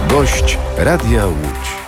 Gość Radia Łódź.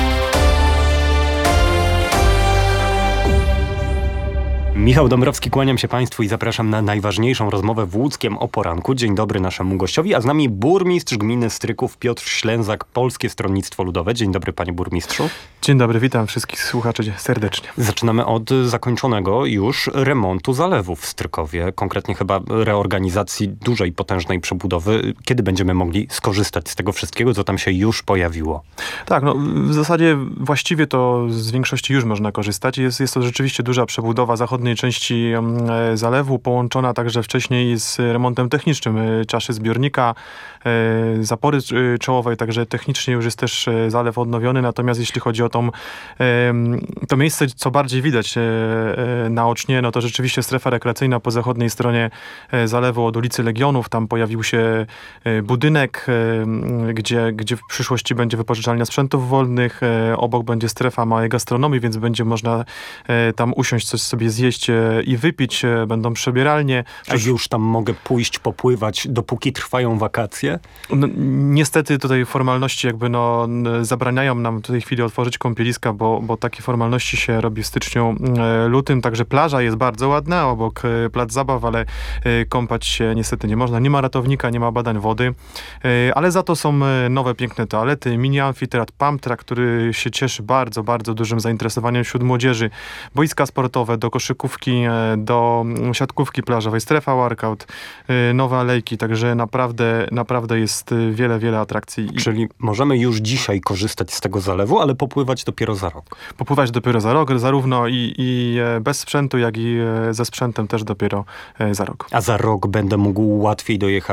Michał Dąbrowski, kłaniam się Państwu i zapraszam na najważniejszą rozmowę w Łódzkiem o poranku. Dzień dobry naszemu gościowi, a z nami burmistrz gminy Stryków Piotr Ślęzak, Polskie Stronnictwo Ludowe. Dzień dobry, panie burmistrzu. Dzień dobry, witam wszystkich słuchaczy serdecznie. Zaczynamy od zakończonego już remontu zalewu w Strykowie, konkretnie chyba reorganizacji dużej, potężnej przebudowy. Kiedy będziemy mogli skorzystać z tego wszystkiego, co tam się już pojawiło? Tak, no w zasadzie właściwie to z większości już można korzystać. Jest to rzeczywiście duża przebudowa zachodniej części zalewu, połączona także wcześniej z remontem technicznym czaszy zbiornika, zapory czołowej, także technicznie już jest też zalew odnowiony, natomiast jeśli chodzi o to miejsce, co bardziej widać naocznie, no to rzeczywiście strefa rekreacyjna po zachodniej stronie zalewu od ulicy Legionów, tam pojawił się budynek, gdzie w przyszłości będzie wypożyczalnia sprzętów wolnych, obok będzie strefa małej gastronomii, więc będzie można tam usiąść, coś sobie zjeść i wypić, będą przebieralnie. A już tam mogę pójść, popływać, dopóki trwają wakacje? No, niestety tutaj formalności zabraniają nam w tej chwili otworzyć kąpieliska, bo takie formalności się robi w styczniu, lutym, także plaża jest bardzo ładna, obok plac zabaw, ale kąpać się niestety nie można. Nie ma ratownika, nie ma badań wody, ale za to są nowe, piękne toalety, mini amfiteatr Pamtra, który się cieszy bardzo, bardzo dużym zainteresowaniem wśród młodzieży. Boiska sportowe, do koszykówki, do siatkówki plażowej, strefa workout, nowe alejki, także naprawdę jest wiele atrakcji. Czyli możemy już dzisiaj korzystać z tego zalewu, ale popływać dopiero za rok. Popływać dopiero za rok, zarówno i bez sprzętu, jak i ze sprzętem też dopiero za rok. A za rok będę mógł łatwiej dojechać